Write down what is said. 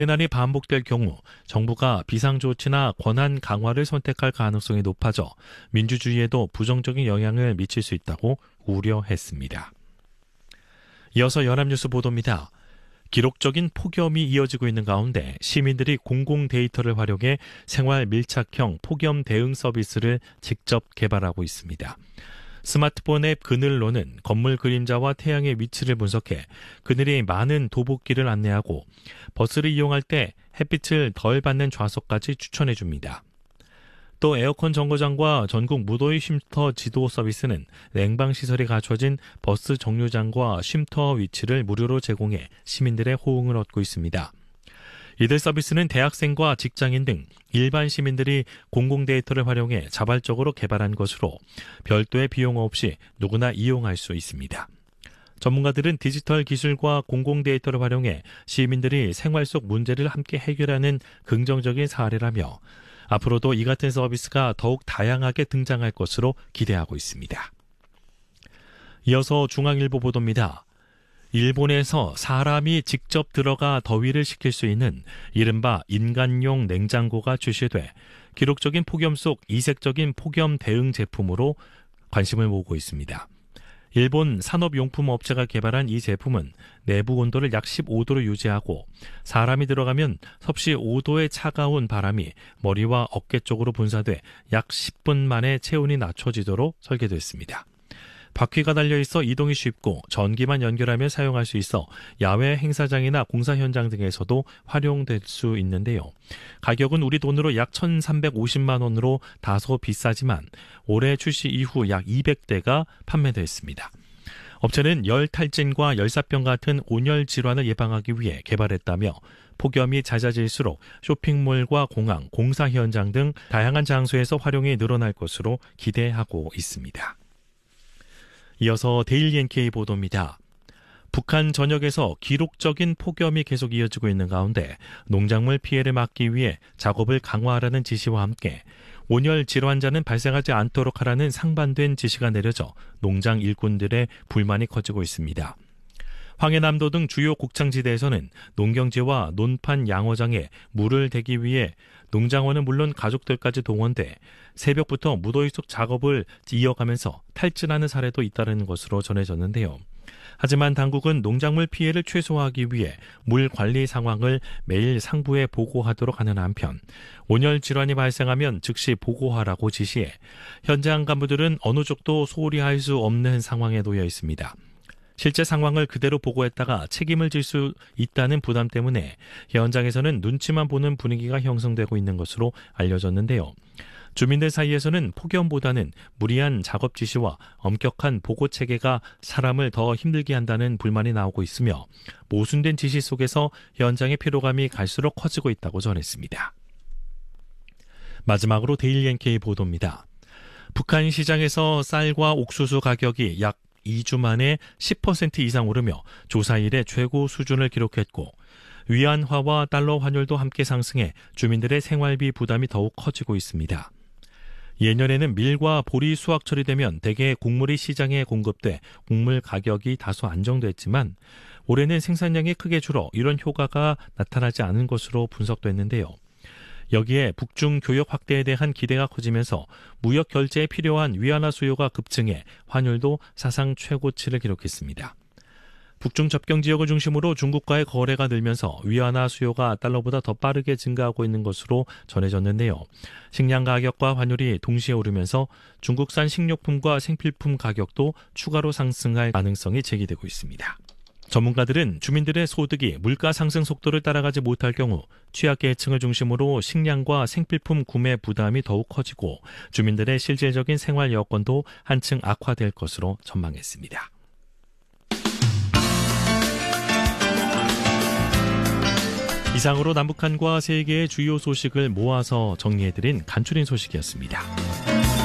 난이 반복될 경우 정부가 비상조치나 권한 강화를 선택할 가능성이 높아져 민주주의에도 부정적인 영향을 미칠 수 있다고 우려했습니다. 이어서 연합뉴스 보도입니다. 기록적인 폭염이 이어지고 있는 가운데 시민들이 공공 데이터를 활용해 생활 밀착형 폭염 대응 서비스를 직접 개발하고 있습니다. 스마트폰 앱 그늘로는 건물 그림자와 태양의 위치를 분석해 그늘이 많은 도보길을 안내하고 버스를 이용할 때 햇빛을 덜 받는 좌석까지 추천해 줍니다. 또 에어컨 정거장과 전국 무더위 쉼터 지도 서비스는 냉방시설이 갖춰진 버스 정류장과 쉼터 위치를 무료로 제공해 시민들의 호응을 얻고 있습니다. 이들 서비스는 대학생과 직장인 등 일반 시민들이 공공 데이터를 활용해 자발적으로 개발한 것으로 별도의 비용 없이 누구나 이용할 수 있습니다. 전문가들은 디지털 기술과 공공 데이터를 활용해 시민들이 생활 속 문제를 함께 해결하는 긍정적인 사례라며 앞으로도 이 같은 서비스가 더욱 다양하게 등장할 것으로 기대하고 있습니다. 이어서 중앙일보 보도입니다. 일본에서 사람이 직접 들어가 더위를 식힐 수 있는 이른바 인간용 냉장고가 출시돼 기록적인 폭염 속 이색적인 폭염 대응 제품으로 관심을 모으고 있습니다. 일본 산업용품 업체가 개발한 이 제품은 내부 온도를 약 15도로 유지하고 사람이 들어가면 섭씨 5도의 차가운 바람이 머리와 어깨 쪽으로 분사돼 약 10분 만에 체온이 낮춰지도록 설계됐습니다. 바퀴가 달려있어 이동이 쉽고 전기만 연결하면 사용할 수 있어 야외 행사장이나 공사 현장 등에서도 활용될 수 있는데요. 가격은 우리 돈으로 약 1,350만 원으로 다소 비싸지만 올해 출시 이후 약 200대가 판매됐습니다. 업체는 열 탈진과 열사병 같은 온열 질환을 예방하기 위해 개발했다며 폭염이 잦아질수록 쇼핑몰과 공항, 공사 현장 등 다양한 장소에서 활용이 늘어날 것으로 기대하고 있습니다. 이어서 데일리 NK 보도입니다. 북한 전역에서 기록적인 폭염이 계속 이어지고 있는 가운데 농작물 피해를 막기 위해 작업을 강화하라는 지시와 함께 온열 질환자는 발생하지 않도록 하라는 상반된 지시가 내려져 농장 일꾼들의 불만이 커지고 있습니다. 황해남도 등 주요 곡창지대에서는 농경지와 논판 양어장에 물을 대기 위해 농장원은 물론 가족들까지 동원돼 새벽부터 무더위 속 작업을 이어가면서 탈진하는 사례도 잇따르는 것으로 전해졌는데요. 하지만 당국은 농작물 피해를 최소화하기 위해 물 관리 상황을 매일 상부에 보고하도록 하는 한편 온열 질환이 발생하면 즉시 보고하라고 지시해 현장 간부들은 어느 쪽도 소홀히 할 수 없는 상황에 놓여 있습니다. 실제 상황을 그대로 보고했다가 책임을 질 수 있다는 부담 때문에 현장에서는 눈치만 보는 분위기가 형성되고 있는 것으로 알려졌는데요. 주민들 사이에서는 폭염보다는 무리한 작업 지시와 엄격한 보고 체계가 사람을 더 힘들게 한다는 불만이 나오고 있으며 모순된 지시 속에서 현장의 피로감이 갈수록 커지고 있다고 전했습니다. 마지막으로 데일리 NK 보도입니다. 북한 시장에서 쌀과 옥수수 가격이 약 2주 만에 10% 이상 오르며 조사 이래 최고 수준을 기록했고 위안화와 달러 환율도 함께 상승해 주민들의 생활비 부담이 더욱 커지고 있습니다. 예년에는 밀과 보리 수확 처리되면 대개 곡물이 시장에 공급돼 곡물 가격이 다소 안정됐지만 올해는 생산량이 크게 줄어 이런 효과가 나타나지 않은 것으로 분석됐는데요. 여기에 북중 교역 확대에 대한 기대가 커지면서 무역 결제에 필요한 위안화 수요가 급증해 환율도 사상 최고치를 기록했습니다. 북중 접경 지역을 중심으로 중국과의 거래가 늘면서 위안화 수요가 달러보다 더 빠르게 증가하고 있는 것으로 전해졌는데요. 식량 가격과 환율이 동시에 오르면서 중국산 식료품과 생필품 가격도 추가로 상승할 가능성이 제기되고 있습니다. 전문가들은 주민들의 소득이 물가 상승 속도를 따라가지 못할 경우 취약계층을 중심으로 식량과 생필품 구매 부담이 더욱 커지고 주민들의 실질적인 생활 여건도 한층 악화될 것으로 전망했습니다. 이상으로 남북한과 세계의 주요 소식을 모아서 정리해드린 간추린 소식이었습니다.